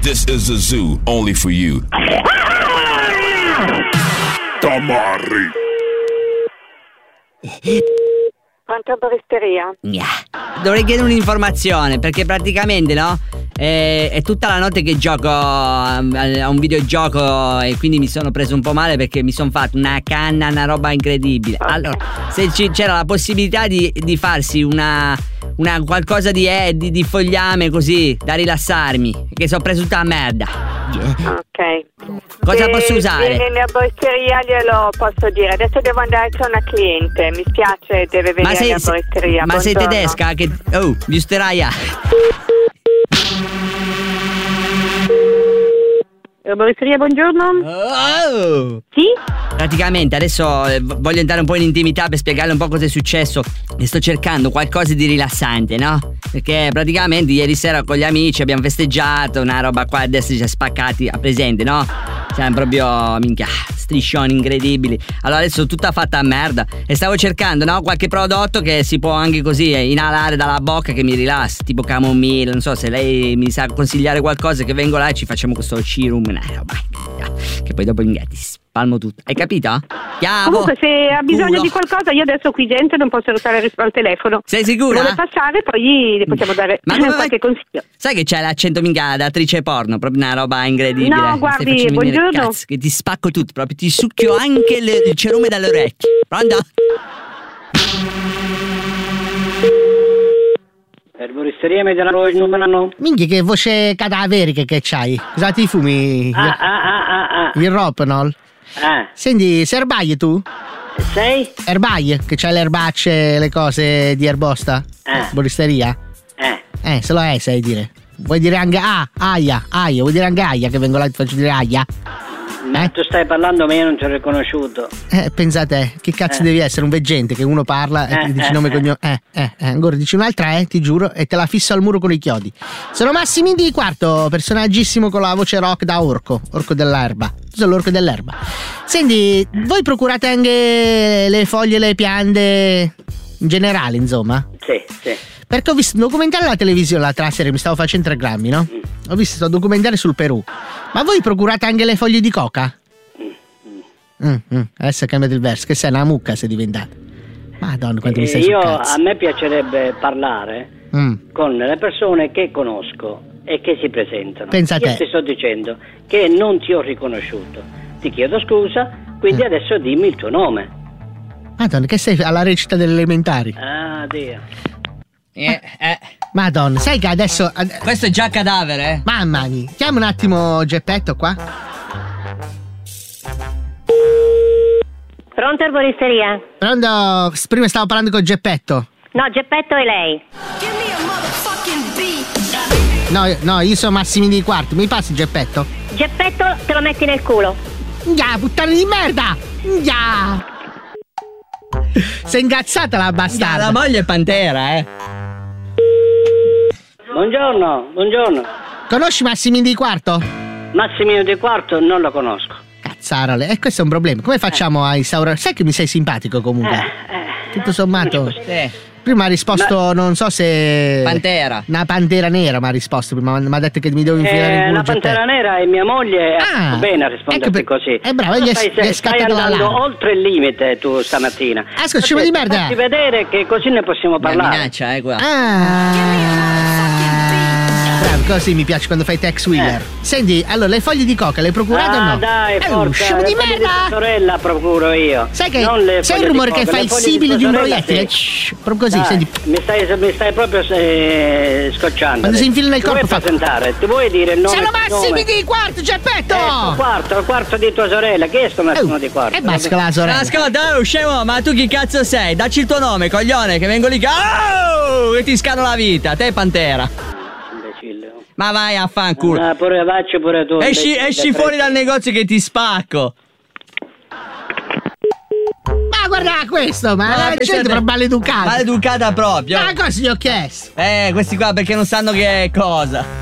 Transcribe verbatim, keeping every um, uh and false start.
This is a zoo only for you. Tamarri. Pronto, baristeria? Yeah. Dovrei chiedere un'informazione, perché praticamente, no? È, è tutta la notte che gioco a, a un videogioco e quindi mi sono preso un po' male perché mi sono fatto una canna, una roba incredibile. Allora, se ci, c'era la possibilità di, di farsi una, una qualcosa di, eh, di, di fogliame così da rilassarmi, che sono preso tutta la merda. Ok. Cosa Se posso usare? viene in erboristeria glielo posso dire. Adesso devo andare c'è una cliente. Mi spiace, deve venire Ma sei, in erboristeria. ma sei Buongiorno. tedesca? Che, oh, giusteraia. Erboristeria, buongiorno. Oh. Sì? Praticamente adesso eh, voglio entrare un po' in intimità per spiegarle un po' cosa è successo e sto cercando qualcosa di rilassante, no? Perché praticamente ieri sera con gli amici abbiamo festeggiato una roba qua, adesso ci è spaccati a presente, no? Siamo proprio, minchia, striscioni incredibili. Allora adesso tutta fatta a merda e stavo cercando, no? Qualche prodotto che si può anche così inalare dalla bocca che mi rilassa, tipo camomilla, non so se lei mi sa consigliare qualcosa, che vengo là e ci facciamo questo serum, una roba che poi dopo minchia, ti spalmo tutto. Hai capito? Chiamo. Comunque se ha bisogno Culo. di qualcosa, io adesso qui gente non posso stare al telefono. Sei sicura? Vuole passare, poi gli possiamo dare Ma come qualche vai- consiglio. Sai che c'è l'accento minchia da attrice porno, proprio una roba incredibile. No, Mi guardi, stai facendo venire il buongiorno. cazzo, che ti spacco tutto, proprio ti succhio anche le- il cerume dalle orecchie. Pronto? Erboristeria Mediano il numero no. Minchia, che voce cadaverica che c'hai. Cosa ti fumi? Ah, ah, ah, ah, ah. Il Ropenol? Ah, Senti, sei erbaglie tu? sei? Erbaglie, che c'hai le erbacce, le cose di erbosta? Eh. Erboristeria? Eh, Eh, se lo è, sai dire. Vuoi dire anche ah, aia, aia, vuoi dire anche aia che vengo là e ti faccio dire aia? ma Eh? tu stai parlando ma io non ti ho riconosciuto. Eh, pensate, che cazzo Eh. devi essere? Un veggente che uno parla e Eh, ti dici eh, nome e eh. cognome. Eh, eh, eh, ancora dici un'altra, eh, ti giuro, e te la fisso al muro con i chiodi. Sono Massimini di Quarto, personaggissimo con la voce rock da orco, orco dell'erba. Tu sei l'orco dell'erba. Senti, voi procurate anche le foglie, le piante in generale, insomma? Sì, sì. Perché ho visto un documentario alla televisione l'altra sera, mi stavo facendo tre grammi, no? Ho visto questo documentario sul Perù. Ma voi procurate anche le foglie di coca? Mm, mm, adesso cambiate il verso, che sei una mucca sei diventata. Madonna, quanto mi Eh, stai sul io cazzo. a me piacerebbe parlare Mm. con le persone che conosco e che si presentano. Pensa a io te. ti sto dicendo che non ti ho riconosciuto. Ti chiedo scusa, quindi Eh. adesso dimmi il tuo nome. Madonna, che sei alla recita delle elementari. Ah, Dio. Eh, eh. Madonna, sai che adesso. ad- Questo è già cadavere, eh? Mamma mia, chiama un attimo Geppetto qua. Pronto, erboristeria? Pronto? Prima stavo parlando con Geppetto. No, Geppetto è lei. No, no, io sono Massimini di Quarto. Mi passi Geppetto? Geppetto te lo metti nel culo. Ya, puttana di merda! Ya! Sei incazzata la bastarda. La moglie è Pantera, eh? Buongiorno, buongiorno. Conosci Massimini di Quarto? Massimino di Quarto non lo conosco. Cazzarole, e questo è un problema. Come facciamo a instaurare? Sai che mi sei simpatico comunque? Eh, Tutto sommato. Sì. Prima ha risposto, non so se. Pantera. Una pantera nera mi ha risposto prima. Mi ha detto che mi devo infilare in Eh, culo la Geppetto. Pantera Nera è mia moglie. Ah, Ah, bene a risponderti ecco per- così. è brava, Tu gli è- stai, gli è stai scattata la andando lama. oltre il limite tu stamattina. Ascolta, scemo di merda. Fatti vedere che così ne possiamo La parlare. minaccia, eh, qua. Ah, bravo, così mi piace quando fai Tex Wheeler. Senti, allora le foglie di coca le procurate o Ah, no? dai, Eh, forza, scemo le di foglie merda! tua sorella procuro io. Sai che Non le sai foglie il rumore di che coca, fa le il foglie sibilo di un tua sorella, proiettile? sì. Shh, proprio così, Ah, senti. mi stai, mi stai proprio eh, scocciando. Quando si infila nel Ti vuoi corpo fa- presentare? Ti vuoi dire il nome? Sono il Massimi nome? di Quarto, Geppetto! Eh, il quarto, il quarto di tua sorella. Chi è sto Massimo Oh, di Quarto? e basta la sorella. Ascolta, oh, scemo, ma tu chi cazzo sei? Dacci il tuo nome, coglione, che vengo lì che... Oh! Che ti scano la vita, te Pantera. Imbecille. Ma vai a fanculo. Ah, pure faccio pure tu. Esci, imbecille, esci fuori dal negozio che ti spacco. Ma guarda questo, ma la gente siete- è maleducata. Maleducata proprio. Ma cosa gli ho chiesto? Eh, questi qua perché non sanno che è cosa.